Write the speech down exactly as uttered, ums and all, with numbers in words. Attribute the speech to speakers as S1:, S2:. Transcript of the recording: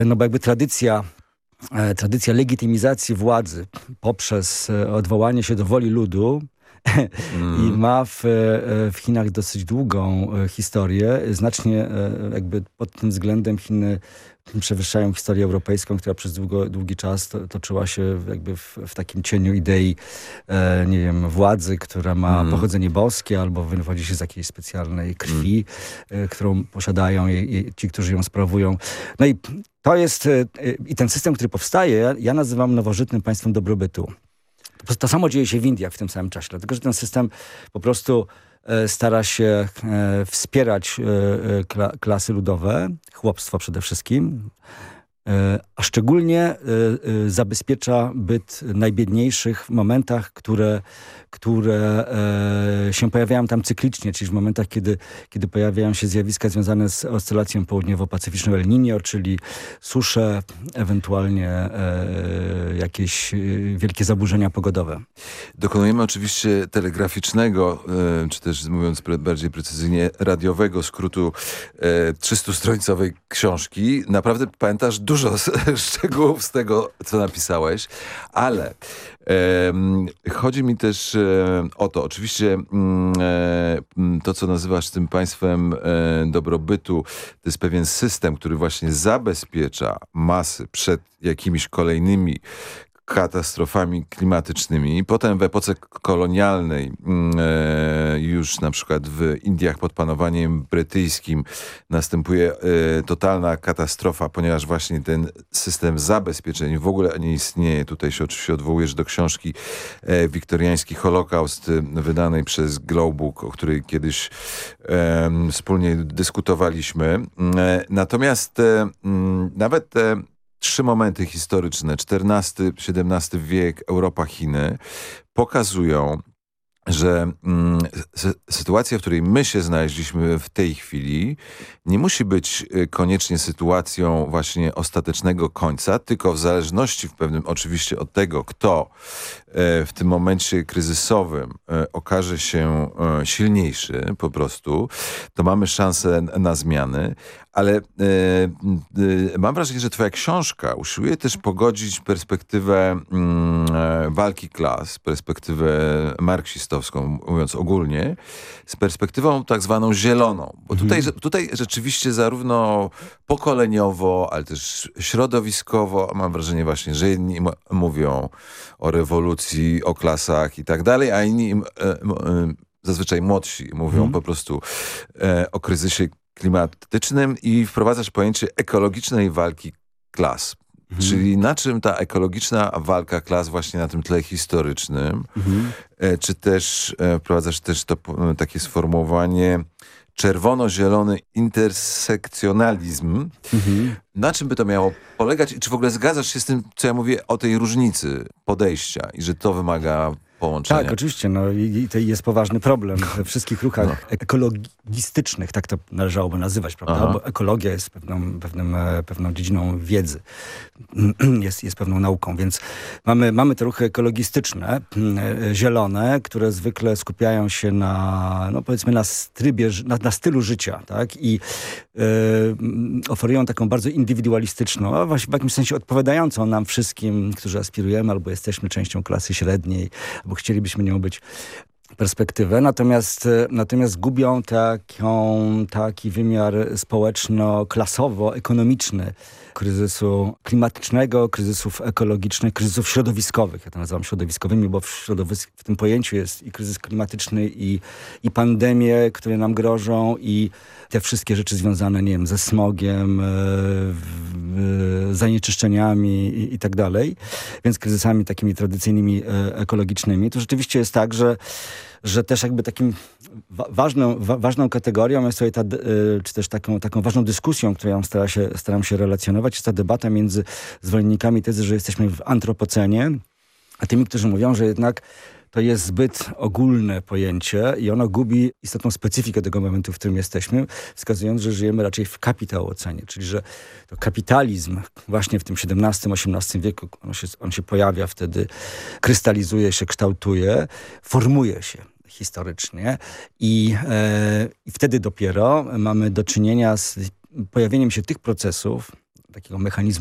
S1: no bo jakby tradycja, e, tradycja legitymizacji władzy poprzez e, odwołanie się do woli ludu
S2: Mm.
S1: i ma w, w Chinach dosyć długą historię. Znacznie jakby pod tym względem Chiny przewyższają historię europejską, która przez długo, długi czas to, toczyła się jakby w, w takim cieniu idei, e, nie wiem, władzy, która ma mm. pochodzenie boskie albo wywodzi się z jakiejś specjalnej krwi, mm. e, którą posiadają je, je, ci, którzy ją sprawują. No i to jest, e, i ten system, który powstaje, ja nazywam nowożytnym państwem dobrobytu. To samo dzieje się w Indiach w tym samym czasie, dlatego że ten system po prostu e, stara się e, wspierać e, kla, klasy ludowe, chłopstwo przede wszystkim, e, a szczególnie e, e, zabezpiecza byt najbiedniejszych w momentach, które, które e, się pojawiają tam cyklicznie, czyli w momentach, kiedy, kiedy pojawiają się zjawiska związane z oscylacją południowo-pacyficzną El Niño, czyli susze, ewentualnie e, jakieś e, wielkie zaburzenia pogodowe.
S2: Dokonujemy oczywiście telegraficznego, e, czy też mówiąc pre, bardziej precyzyjnie radiowego skrótu e, trzystustronicowej książki. Naprawdę pamiętasz dużo z, szczegółów z tego, co napisałeś, ale e, chodzi mi też e, o to, oczywiście e, to, co nazywasz tym państwem e, dobrobytu, to jest pewien system, który właśnie zabezpiecza masy przed jakimiś kolejnymi katastrofami klimatycznymi. Potem w epoce kolonialnej, e, już na przykład w Indiach pod panowaniem brytyjskim następuje e, totalna katastrofa, ponieważ właśnie ten system zabezpieczeń w ogóle nie istnieje. Tutaj się oczywiście odwołujesz do książki e, Wiktoriański Holokaust, e, wydanej przez Glowbook, o której kiedyś e, wspólnie dyskutowaliśmy. E, natomiast e, m, nawet te trzy momenty historyczne, czternasty, siedemnasty wiek, Europa, Chiny, pokazują, że mm, sy sytuacja, w której my się znaleźliśmy w tej chwili, nie musi być y, koniecznie sytuacją właśnie ostatecznego końca, tylko w zależności w pewnym oczywiście od tego, kto y, w tym momencie kryzysowym y, okaże się y, silniejszy po prostu, to mamy szansę na zmiany. Ale y, y, mam wrażenie, że twoja książka usiłuje też pogodzić perspektywę y, walki klas, perspektywę marksistowską, mówiąc ogólnie, z perspektywą tak zwaną zieloną. Bo tutaj, mhm. tutaj rzeczywiście zarówno pokoleniowo, ale też środowiskowo, mam wrażenie właśnie, że jedni mówią o rewolucji, o klasach i tak dalej, a inni, y, y, zazwyczaj młodsi, mówią mhm. po prostu y, o kryzysie klimatycznym i wprowadzasz pojęcie ekologicznej walki klas. Mhm. Czyli na czym ta ekologiczna walka klas właśnie na tym tle historycznym, mhm. e, czy też e, wprowadzasz też to e, takie sformułowanie czerwono-zielony intersekcjonalizm. Mhm. Na czym by to miało polegać i czy w ogóle zgadzasz się z tym, co ja mówię o tej różnicy podejścia i że to wymaga połączenia?
S1: Tak, oczywiście. No, i, i to jest poważny problem we wszystkich ruchach no. ekologistycznych, tak to należałoby nazywać, prawda? Aha. Bo ekologia jest pewną, pewnym, pewną dziedziną wiedzy, jest, jest pewną nauką, więc mamy, mamy te ruchy ekologistyczne, zielone, które zwykle skupiają się na, no powiedzmy, na, trybie, na, na stylu życia, tak? I e, oferują taką bardzo indywidualistyczną, a właśnie w jakimś sensie odpowiadającą nam wszystkim, którzy aspirujemy albo jesteśmy częścią klasy średniej, bo chcielibyśmy nią być, perspektywę, natomiast, natomiast gubią taką, taki wymiar społeczno-klasowo-ekonomiczny kryzysu klimatycznego, kryzysów ekologicznych, kryzysów środowiskowych. Ja to nazywam środowiskowymi, bo w, środowisk, w tym pojęciu jest i kryzys klimatyczny, i, i pandemie, które nam grożą, i te wszystkie rzeczy związane, nie wiem, ze smogiem, e, w, e, zanieczyszczeniami i, i tak dalej. Więc kryzysami takimi tradycyjnymi e, ekologicznymi. To rzeczywiście jest tak, że że też jakby takim wa ważną, wa ważną kategorią jest tutaj ta, y, czy też taką, taką ważną dyskusją, którą ja staram się, staram się relacjonować, jest ta debata między zwolennikami tezy, że jesteśmy w antropocenie, a tymi, którzy mówią, że jednak to jest zbyt ogólne pojęcie i ono gubi istotną specyfikę tego momentu, w którym jesteśmy, wskazując, że żyjemy raczej w kapitałocenie, czyli że to kapitalizm właśnie w tym siedemnastym osiemnastym wieku, on się, on się pojawia wtedy, krystalizuje się, kształtuje, formuje się historycznie i, e, i wtedy dopiero mamy do czynienia z pojawieniem się tych procesów, takiego mechanizmu